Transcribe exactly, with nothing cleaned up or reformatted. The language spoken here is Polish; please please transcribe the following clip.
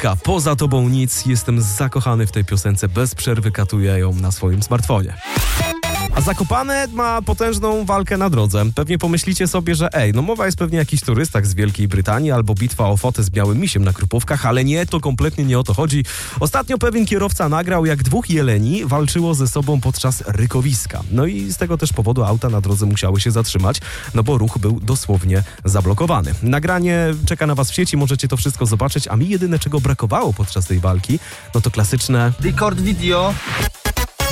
Piosenka Poza tobą nic. Jestem zakochany w tej piosence. Bez przerwy katuję ją na swoim smartfonie. A Zakopane ma potężną walkę na drodze. Pewnie pomyślicie sobie, że ej, no mowa jest pewnie o jakichś turystach z Wielkiej Brytanii albo bitwa o fotę z białym misiem na Krupówkach, ale nie, to kompletnie nie o to chodzi. Ostatnio pewien kierowca nagrał, jak dwóch jeleni walczyło ze sobą podczas rykowiska. No i z tego też powodu auta na drodze musiały się zatrzymać, no bo ruch był dosłownie zablokowany. Nagranie czeka na was w sieci, możecie to wszystko zobaczyć, a mi jedyne czego brakowało podczas tej walki, no to klasyczne Record video.